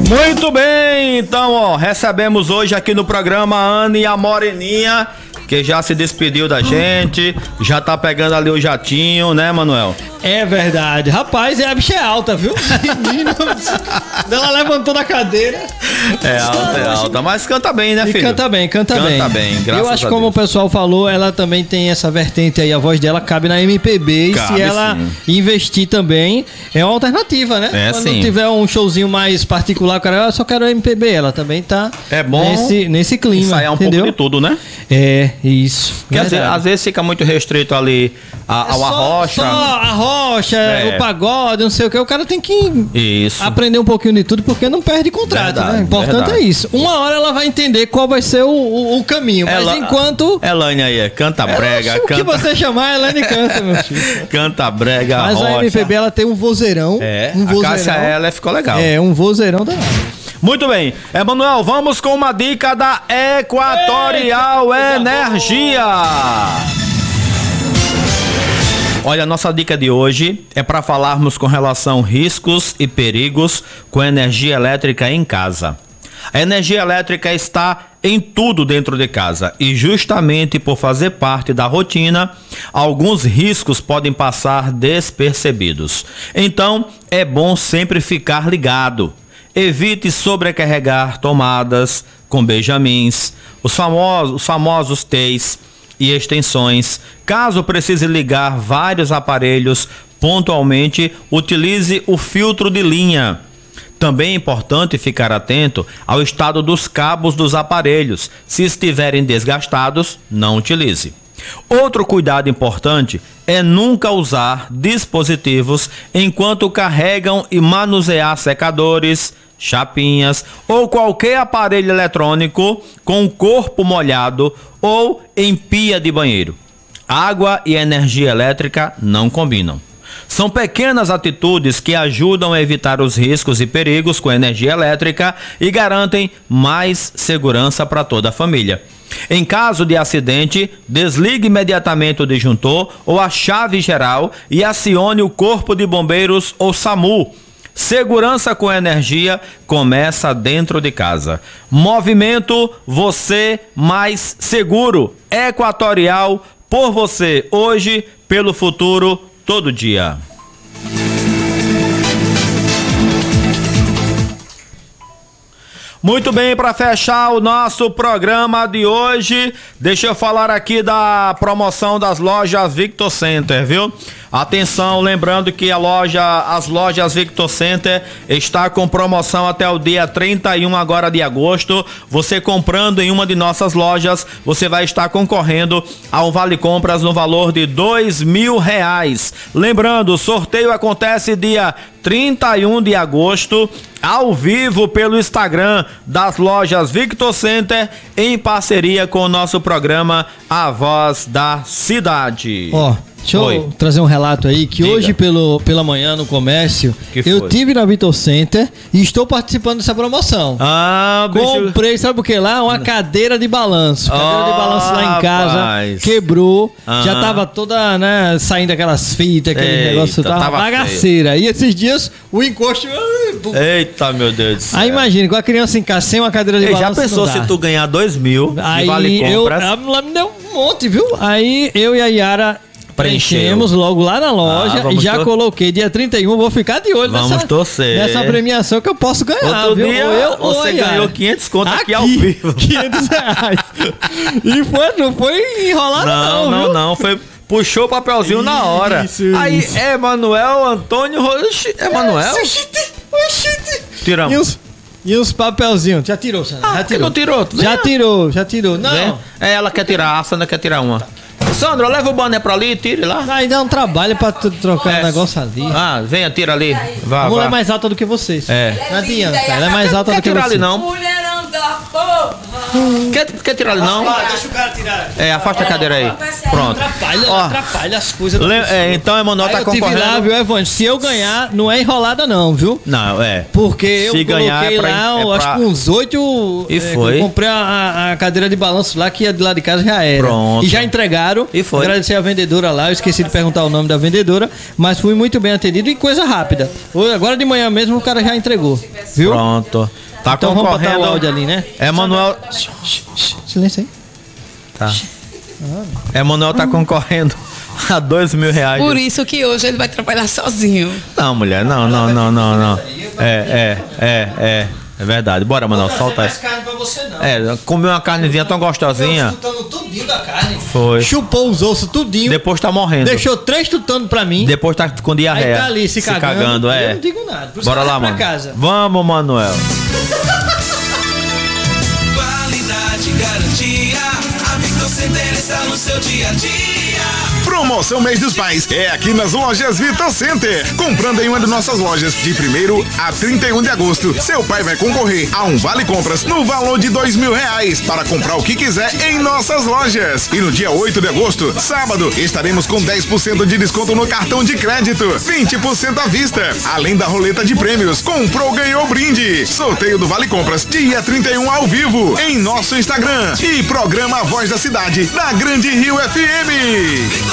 Muito bem, então, ó, recebemos hoje aqui no programa a Ana e a Moreninha, que já se despediu da gente, já tá pegando ali o jatinho, né, Manuel? É verdade. Rapaz, a bicha é alta, viu? Menina, ela levantou da cadeira. É alta, mas canta bem, né, filho? Canta bem. Canta bem, graças a Deus. Eu acho que como o pessoal falou, ela também tem essa vertente aí, a voz dela cabe na MPB. E se ela investir também, é uma alternativa, né? É, quando sim. tiver um showzinho mais particular, o cara, eu só quero MPB, ela também tá nesse clima, ensaiar um entendeu? pouco de tudo, né? É, isso. Porque às vezes fica muito restrito ali ao arrocha. Só a rocha, o pagode, não sei o que. O cara tem que aprender um pouquinho de tudo, porque não perde contrato, né? O importante é isso. Uma hora ela vai entender qual vai ser o caminho. Mas enquanto... Elaine aí, canta brega. O que você chamar, Elaine canta, meu filho. Canta brega, mas rocha. A MPB, ela tem um vozeirão. A Cássia, ela ficou legal. É, um vozeirão danado. Muito bem. Emanuel, vamos com uma dica da Equatorial Energia. Olha, a nossa dica de hoje é para falarmos com relação riscos e perigos com energia elétrica em casa. A energia elétrica está em tudo dentro de casa e justamente por fazer parte da rotina, alguns riscos podem passar despercebidos. Então, é bom sempre ficar ligado. Evite sobrecarregar tomadas com benjamins, os famosos T's e extensões. Caso precise ligar vários aparelhos pontualmente, utilize o filtro de linha. Também é importante ficar atento ao estado dos cabos dos aparelhos. Se estiverem desgastados, não utilize. Outro cuidado importante é nunca usar dispositivos enquanto carregam e manusear secadores, chapinhas ou qualquer aparelho eletrônico com o corpo molhado ou em pia de banheiro. Água e energia elétrica não combinam. São pequenas atitudes que ajudam a evitar os riscos e perigos com energia elétrica e garantem mais segurança para toda a família. Em caso de acidente, desligue imediatamente o disjuntor ou a chave geral e acione o Corpo de Bombeiros ou SAMU. Segurança com energia começa dentro de casa. Movimento você mais seguro. Equatorial, por você, hoje, pelo futuro, todo dia. Muito bem, para fechar o nosso programa de hoje, deixa eu falar aqui da promoção das lojas Victor Center, viu? Atenção, lembrando que as lojas Victor Center está com promoção até o dia 31 agora de agosto. Você comprando em uma de nossas lojas, você vai estar concorrendo a um vale compras no valor de R$2.000. Lembrando, o sorteio acontece dia 31 de agosto, ao vivo pelo Instagram das lojas Victor Center, em parceria com o nosso programa A Voz da Cidade. Deixa eu trazer um relato aí, que hoje pela manhã no comércio, eu tive na Victor Center e estou participando dessa promoção. Comprei, sabe o que lá? Uma cadeira de balanço. Cadeira de balanço lá em casa, quebrou, já tava toda, né, saindo aquelas fitas, aquele negócio, tava bagaceira. Feio. E esses dias, o encosto... Eita, meu Deus do céu. Aí imagina, com a criança em casa, sem uma cadeira de balanço, já pensou se tu ganhar R$2.000 de vale compras? Ela me deu um monte, viu? Aí eu e a Yara... Preenchemos logo lá na loja e já coloquei dia 31, vou ficar de olho nessa premiação que eu posso ganhar. Outro dia você ganhou 500 conto aqui ao vivo. R$500. E não foi enrolado não, foi... Puxou o papelzinho na hora. Isso. Aí, Emanuel Antônio... Emanuel? Tiramos. E os papelzinhos? Já tirou, Sandra? Já tirou. Não tirou? Já tirou. Não. Ela quer tirar, a Sandra quer tirar uma. Sandra, leva o boné pra ali e tire lá. Aí dá um trabalho pra tu trocar o negócio ali. Venha, tira ali. A mulher é mais alta do que vocês. É. Não adianta, ela é mais alta do que vocês. Não quer tirar ali, não. Mulher não dá Quer tirar não? Deixa o cara tirar. Afasta a cadeira aí. Pronto. Atrapalha as coisas. Então, Emanuel tá concorrendo. Lá, viu, Evandro? Se eu ganhar, não é enrolada não, viu? Não, Porque eu coloquei lá, acho que uns 8... E foi. Eu comprei a cadeira de balanço lá, que de lá de casa já era. Pronto. E já entregaram. E foi. Agradecer a vendedora lá, eu esqueci de perguntar o nome da vendedora, mas fui muito bem atendido e coisa rápida. Agora de manhã mesmo o cara já entregou, viu? Pronto. Tá então concorrendo. Vamos botar o áudio ali, né? Emanuel... Silêncio aí. Tá. Emanuel tá concorrendo a R$2.000. Por isso que hoje ele vai trabalhar sozinho. Não, mulher, não. É verdade. Bora, Manuel, solta aí. Não carne pra você, não. Comeu uma carnezinha tão gostosinha. Chutando tudinho da carne. Foi. Chupou os ossos tudinho. Depois tá morrendo. Deixou 3 tutando pra mim. Depois tá com diarreia. Aí tá ali se cagando. Eu não digo nada. Bora lá, mano. Vamos, Manuel. Qualidade, garantia. A Victor Center está no seu dia a dia. Promoção Mês dos Pais é aqui nas lojas Vitor Center. Comprando em uma de nossas lojas de 1º a 31 de agosto, seu pai vai concorrer a um vale compras no valor de R$2.000 para comprar o que quiser em nossas lojas. E no dia 8 de agosto, sábado, estaremos com 10% de desconto no cartão de crédito, 20% à vista, além da roleta de prêmios. Comprou, ganhou brinde. Sorteio do Vale Compras, dia 31 ao vivo, em nosso Instagram. E programa A Voz da Cidade, da Grande Rio FM.